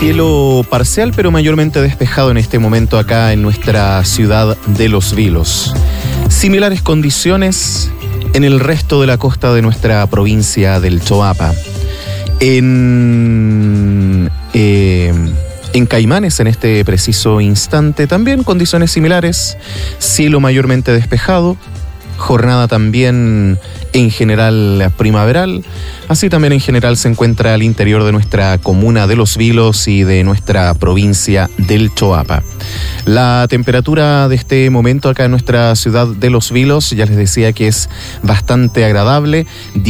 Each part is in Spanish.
Cielo parcial pero mayormente despejado en este momento acá en nuestra ciudad de Los Vilos. Similares condiciones en el resto de la costa de nuestra provincia del Choapa. En Caimanes en este preciso instante también condiciones similares, cielo mayormente despejado, jornada también en general primaveral, así también en general se encuentra al interior de nuestra comuna de Los Vilos y de nuestra provincia del Choapa. La temperatura de este momento acá en nuestra ciudad de Los Vilos, ya les decía que es bastante agradable,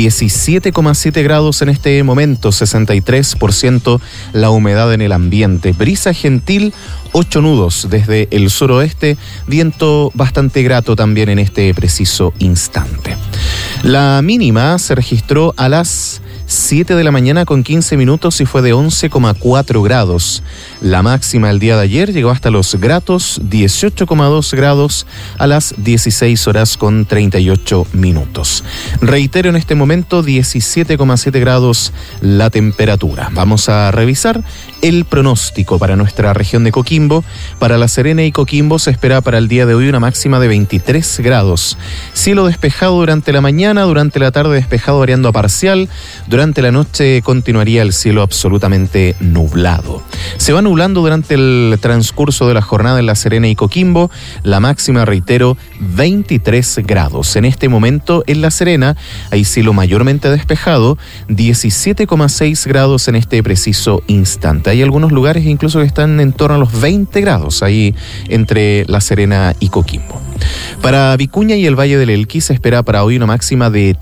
17,7 grados en este momento, 63% la humedad en el ambiente, brisa gentil, 8 nudos desde el suroeste, viento bastante grato también en este preciso instante. La mínima se registró a las 7 de la mañana con 15 minutos y fue de 11,4 grados. La máxima el día de ayer llegó hasta los gratos 18,2 grados a las 16 horas con 38 minutos. Reitero en este momento 17,7 grados la temperatura. Vamos a revisar el pronóstico para nuestra región de Coquimbo. Para La Serena y Coquimbo se espera para el día de hoy una máxima de 23 grados. Cielo despejado durante la mañana, durante la tarde despejado variando a parcial. Durante la noche continuaría el cielo absolutamente nublado. Se va nublando durante el transcurso de la jornada en La Serena y Coquimbo. La máxima, reitero, 23 grados. En este momento en La Serena hay cielo mayormente despejado, 17,6 grados en este preciso instante. Hay algunos lugares incluso que están en torno a los 20 grados ahí entre La Serena y Coquimbo. Para Vicuña y el Valle del Elqui se espera para hoy una máxima de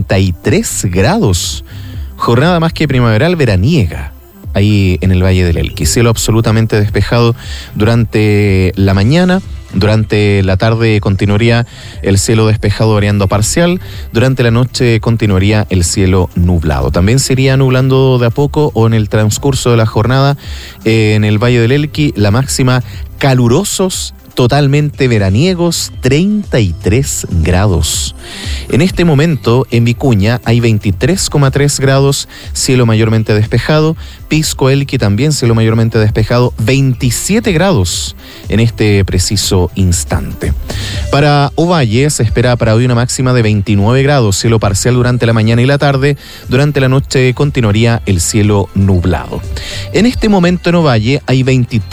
33 grados. Jornada más que primaveral veraniega ahí en el Valle del Elqui. Cielo absolutamente despejado durante la mañana. Durante la tarde continuaría el cielo despejado variando a parcial. Durante la noche continuaría el cielo nublado. También se iría nublando de a poco o en el transcurso de la jornada en el Valle del Elqui. La máxima calurosos, totalmente veraniegos, 33 grados. En este momento en Vicuña hay 23,3 grados, cielo mayormente despejado. Pisco Elqui también cielo mayormente despejado, 27 grados en este preciso instante. Para Ovalle se espera para hoy una máxima de 29 grados, cielo parcial durante la mañana y la tarde. Durante la noche continuaría el cielo nublado. En este momento en Ovalle hay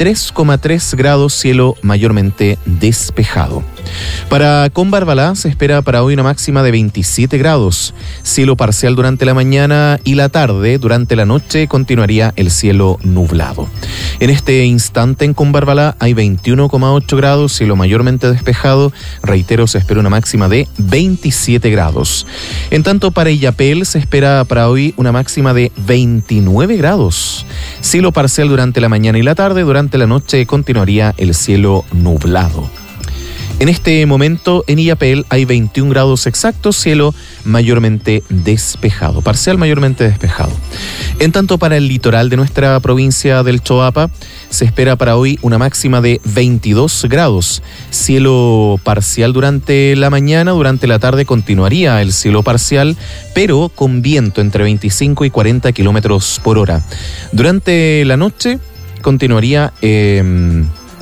23,3 grados, cielo mayormente despejado. Para Combarbalá se espera para hoy una máxima de 27 grados, cielo parcial durante la mañana y la tarde. Durante la noche continuaría el cielo nublado. En este instante en Combarbalá hay 21,8 grados, cielo mayormente despejado. Reitero, se espera una máxima de 27 grados. En tanto para Illapel se espera para hoy una máxima de 29 grados, cielo parcial durante la mañana y la tarde. Durante la noche continuaría el cielo nublado. En este momento en Illapel hay 21 grados exactos, cielo mayormente despejado, parcial mayormente despejado. En tanto para el litoral de nuestra provincia del Choapa se espera para hoy una máxima de 22 grados, cielo parcial durante la mañana. Durante la tarde continuaría el cielo parcial, pero con viento entre 25 y 40 kilómetros por hora. Durante la noche continuaría el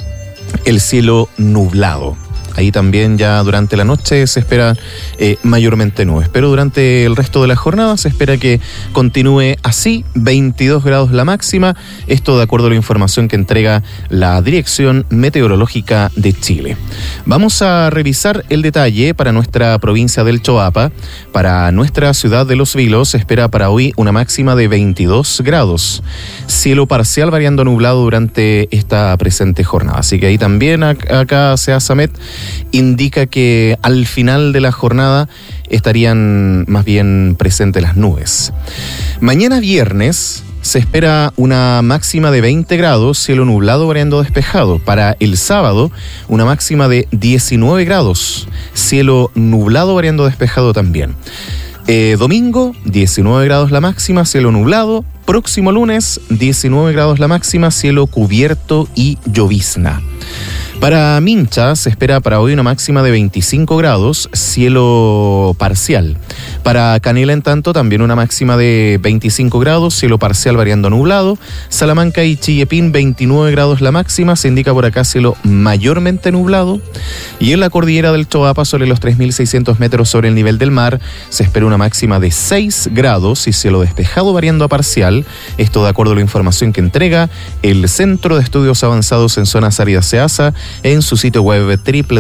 cielo nublado. Ahí también ya durante la noche se espera mayormente nubes, pero durante el resto de la jornada se espera que continúe así, 22 grados la máxima, esto de acuerdo a la información que entrega la Dirección Meteorológica de Chile. Vamos a revisar el detalle para nuestra provincia del Choapa. Para nuestra ciudad de Los Vilos se espera para hoy una máxima de 22 grados, cielo parcial variando nublado durante esta presente jornada, así que ahí también acá Seasamet indica que al final de la jornada estarían más bien presentes las nubes. Mañana viernes se espera una máxima de 20 grados, cielo nublado variando despejado. Para el sábado, una máxima de 19 grados, cielo nublado variando despejado también. Domingo, 19 grados la máxima, cielo nublado. Próximo lunes, 19 grados la máxima, cielo cubierto y llovizna. Para Mincha se espera para hoy una máxima de 25 grados, cielo parcial. Para Canela, en tanto, también una máxima de 25 grados, cielo parcial variando nublado. Salamanca y Chillepín, 29 grados la máxima, se indica por acá cielo mayormente nublado. Y en la cordillera del Choapa, sobre los 3.600 metros sobre el nivel del mar, se espera una máxima de 6 grados y cielo despejado variando a parcial. Esto de acuerdo a la información que entrega el Centro de Estudios Avanzados en Zonas Áridas SEASA en su sitio web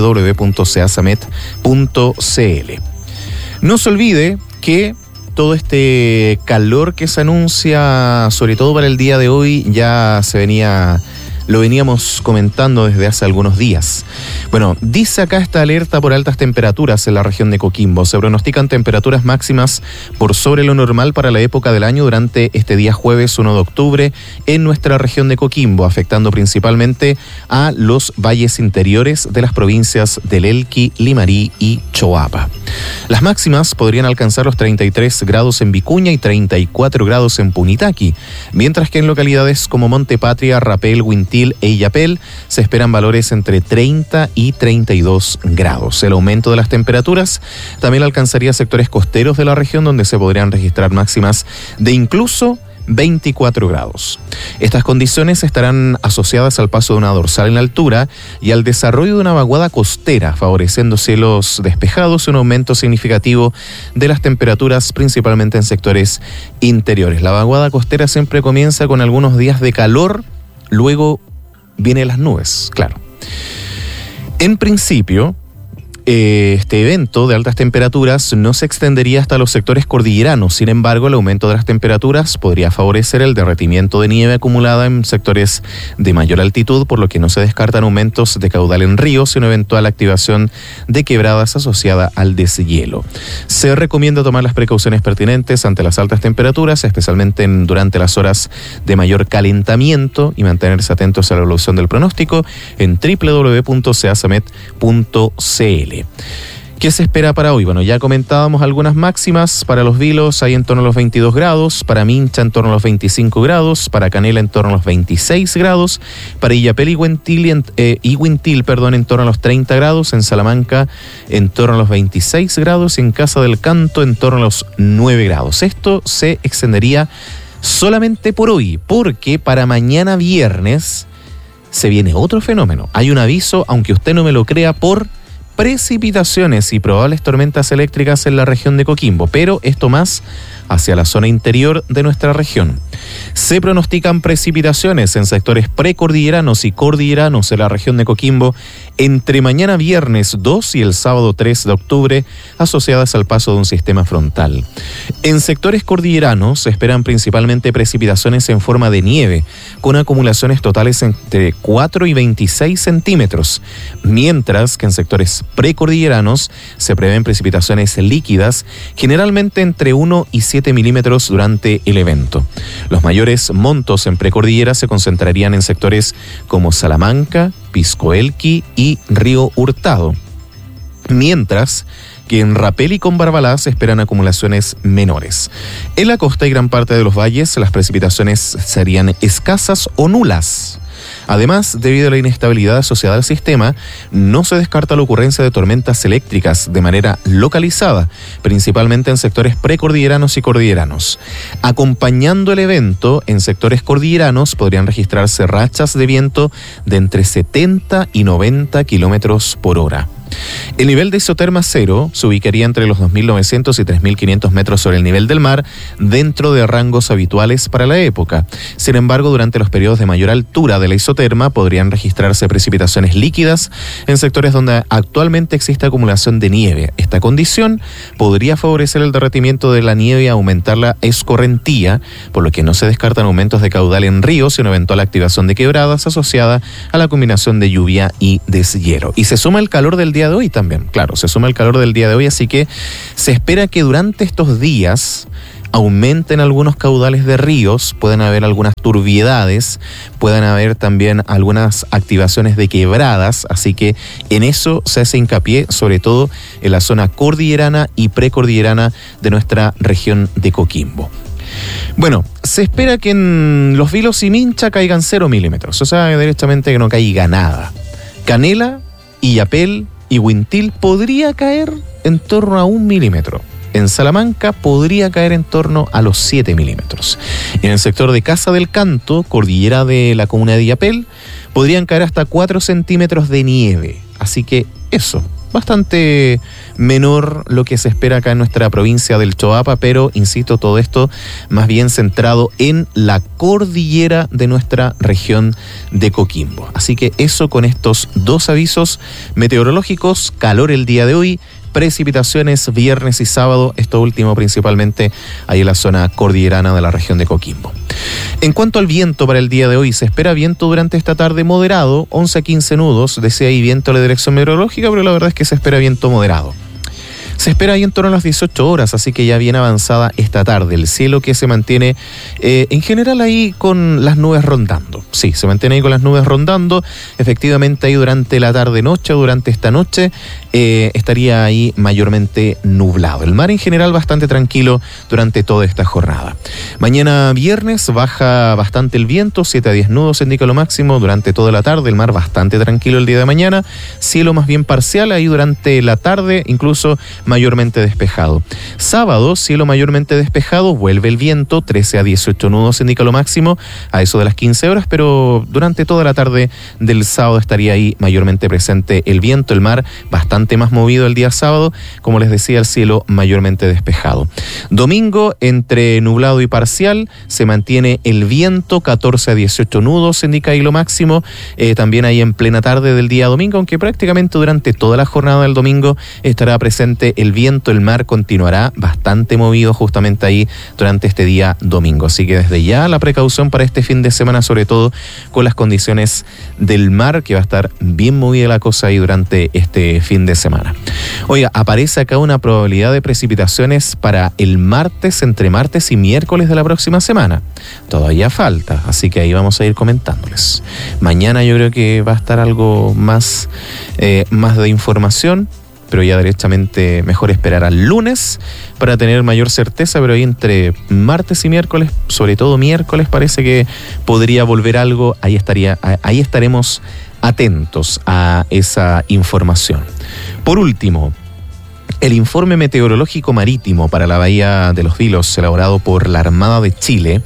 www.seasamet.cl. No se olvide que todo este calor que se anuncia, sobre todo para el día de hoy, ya lo veníamos comentando desde hace algunos días. Bueno, dice acá esta alerta por altas temperaturas en la región de Coquimbo. Se pronostican temperaturas máximas por sobre lo normal para la época del año durante este día jueves 1 de octubre en nuestra región de Coquimbo, afectando principalmente a los valles interiores de las provincias del Elqui, Limarí y Choapa. Las máximas podrían alcanzar los 33 grados en Vicuña y 34 grados en Punitaqui, mientras que en localidades como Montepatria, Rapel, Huintil e Illapel se esperan valores entre 30 y 32 grados. El aumento de las temperaturas también alcanzaría sectores costeros de la región, donde se podrían registrar máximas de incluso 24 grados. Estas condiciones estarán asociadas al paso de una dorsal en la altura y al desarrollo de una vaguada costera, favoreciendo cielos despejados y un aumento significativo de las temperaturas, principalmente en sectores interiores. La vaguada costera siempre comienza con algunos días de calor, luego vienen las nubes, claro. En principio, este evento de altas temperaturas no se extendería hasta los sectores cordilleranos. Sin embargo, el aumento de las temperaturas podría favorecer el derretimiento de nieve acumulada en sectores de mayor altitud, por lo que no se descartan aumentos de caudal en ríos y una eventual activación de quebradas asociada al deshielo. Se recomienda tomar las precauciones pertinentes ante las altas temperaturas, especialmente durante las horas de mayor calentamiento, y mantenerse atentos a la evolución del pronóstico en www.seasamet.cl. ¿Qué se espera para hoy? Bueno, ya comentábamos algunas máximas. Para los Vilos hay en torno a los 22 grados, para Mincha en torno a los 25 grados, para Canela en torno a los 26 grados, para Illapel y Huintil, en torno a los 30 grados, en Salamanca en torno a los 26 grados y en Casa del Canto en torno a los 9 grados. Esto se extendería solamente por hoy, porque para mañana viernes se viene otro fenómeno. Hay un aviso, aunque usted no me lo crea, por precipitaciones y probables tormentas eléctricas en la región de Coquimbo, pero esto más hacia la zona interior de nuestra región. Se pronostican precipitaciones en sectores precordilleranos y cordilleranos en la región de Coquimbo entre mañana viernes 2 y el sábado 3 de octubre, asociadas al paso de un sistema frontal. En sectores cordilleranos se esperan principalmente precipitaciones en forma de nieve, con acumulaciones totales entre 4 y 26 centímetros, mientras que en sectores precordilleranos se prevén precipitaciones líquidas, generalmente entre 1 y 7 milímetros durante el evento. Los mayores montos en precordillera se concentrarían en sectores como Salamanca, Pisco Elqui y Río Hurtado, mientras que en Rapel y con Barbalá se esperan acumulaciones menores. En la costa y gran parte de los valles las precipitaciones serían escasas o nulas. Además, debido a la inestabilidad asociada al sistema, no se descarta la ocurrencia de tormentas eléctricas de manera localizada, principalmente en sectores precordilleranos y cordilleranos. Acompañando el evento, en sectores cordilleranos podrían registrarse rachas de viento de entre 70 y 90 kilómetros por hora. El nivel de isoterma cero se ubicaría entre los 2.900 y 3.500 metros sobre el nivel del mar, dentro de rangos habituales para la época. Sin embargo, durante los periodos de mayor altura de la isoterma podrían registrarse precipitaciones líquidas en sectores donde actualmente existe acumulación de nieve. Esta condición podría favorecer el derretimiento de la nieve y aumentar la escorrentía, por lo que no se descartan aumentos de caudal en ríos y una eventual activación de quebradas asociada a la combinación de lluvia y deshielo. Y se suma el calor del día de hoy también, claro, se suma el calor del día de hoy, así que se espera que durante estos días aumenten algunos caudales de ríos, pueden haber algunas turbiedades, pueden haber también algunas activaciones de quebradas, así que en eso se hace hincapié, sobre todo en la zona cordillerana y precordillerana de nuestra región de Coquimbo. Bueno, se espera que en Los Vilos y Mincha caigan 0 milímetros, o sea, derechamente que no caiga nada. Canela, Illapel y Huintil podría caer en torno a 1 milímetro. En Salamanca podría caer en torno a los 7 milímetros. En el sector de Casa del Canto, cordillera de la comuna de Illapel, podrían caer hasta 4 centímetros de nieve. Así que eso, bastante menor lo que se espera acá en nuestra provincia del Choapa, pero insisto, todo esto más bien centrado en la cordillera de nuestra región de Coquimbo. Así que eso con estos 2 avisos meteorológicos: calor el día de hoy, precipitaciones viernes y sábado, esto último principalmente ahí en la zona cordillerana de la región de Coquimbo. En cuanto al viento para el día de hoy, se espera viento durante esta tarde moderado, 11 a 15 nudos, decía ahí viento a la dirección meteorológica, pero la verdad es que se espera viento moderado. Se espera ahí en torno a las 18 horas, así que ya bien avanzada esta tarde. El cielo que se mantiene en general ahí con las nubes rondando. Sí, se mantiene ahí con las nubes rondando. Efectivamente ahí durante la tarde-noche o durante esta noche estaría ahí mayormente nublado. El mar en general bastante tranquilo durante toda esta jornada. Mañana viernes baja bastante el viento, 7 a 10 nudos indica lo máximo durante toda la tarde. El mar bastante tranquilo el día de mañana. Cielo más bien parcial ahí durante la tarde, incluso mayormente despejado. Sábado, cielo mayormente despejado, vuelve el viento, 13 a 18 nudos indica lo máximo, a eso de las 15 horas, pero durante toda la tarde del sábado estaría ahí mayormente presente el viento, el mar bastante más movido el día sábado, como les decía, el cielo mayormente despejado. Domingo, entre nublado y parcial, se mantiene el viento, 14 a 18 nudos indica ahí lo máximo, también ahí en plena tarde del día domingo, aunque prácticamente durante toda la jornada del domingo estará presente el viento, el mar continuará bastante movido justamente ahí durante este día domingo. Así que desde ya la precaución para este fin de semana, sobre todo con las condiciones del mar, que va a estar bien movida la cosa ahí durante este fin de semana. Oiga, aparece acá una probabilidad de precipitaciones para el martes, entre martes y miércoles de la próxima semana. Todavía falta, así que ahí vamos a ir comentándoles. Mañana yo creo que va a estar algo más de información, pero ya derechamente mejor esperar al lunes para tener mayor certeza, pero ahí entre martes y miércoles, sobre todo miércoles, parece que podría volver algo, ahí estaremos atentos a esa información. Por último, el informe meteorológico marítimo para la Bahía de los Vilos, elaborado por la Armada de Chile,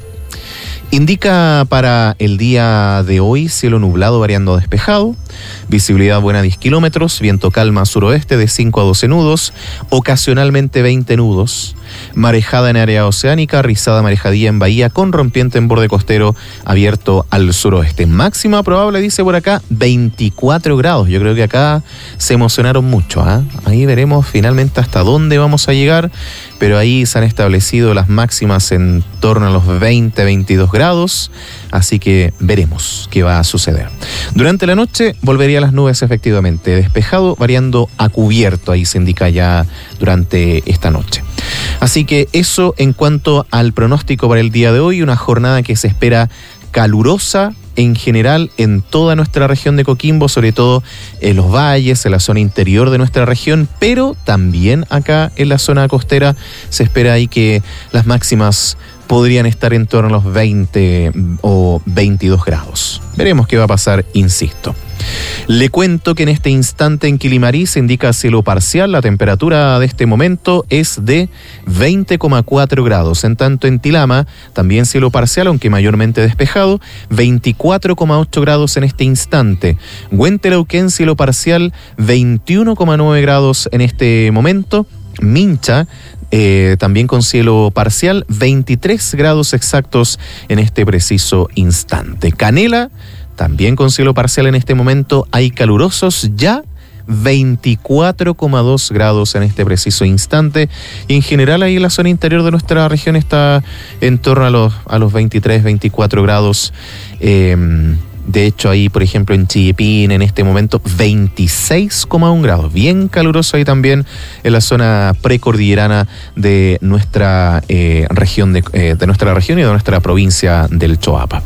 indica para el día de hoy cielo nublado variando a despejado, visibilidad buena a 10 kilómetros, viento calma suroeste de 5 a 12 nudos, ocasionalmente 20 nudos, marejada en área oceánica, rizada marejadilla en bahía con rompiente en borde costero abierto al suroeste. Máxima probable, dice por acá, 24 grados. Yo creo que acá se emocionaron mucho, ¿eh? Ahí veremos finalmente hasta dónde vamos a llegar, pero ahí se han establecido las máximas en torno a los 20-22 grados, así que veremos qué va a suceder. Durante la noche volverían las nubes efectivamente, despejado variando a cubierto, ahí se indica ya durante esta noche. Así que eso en cuanto al pronóstico para el día de hoy, una jornada que se espera calurosa en general en toda nuestra región de Coquimbo, sobre todo en los valles, en la zona interior de nuestra región, pero también acá en la zona costera se espera ahí que las máximas podrían estar en torno a los 20 o 22 grados. Veremos qué va a pasar, insisto. Le cuento que en este instante en Quilimarí se indica cielo parcial, la temperatura de este momento es de 20,4 grados. En tanto en Tilama, también cielo parcial, aunque mayormente despejado, 24,8 grados en este instante. Huentelauquén, cielo parcial, 21,9 grados en este momento. Mincha, también con cielo parcial, 23 grados exactos en este preciso instante. Canela, también con cielo parcial en este momento, hay calurosos ya 24,2 grados en este preciso instante. Y en general ahí en la zona interior de nuestra región está en torno a los 23, 24 grados. De hecho, ahí, por ejemplo, en Chillepín, en este momento, 26,1 grados. Bien caluroso ahí también en la zona precordillerana de nuestra región de nuestra región y de nuestra provincia del Choapa.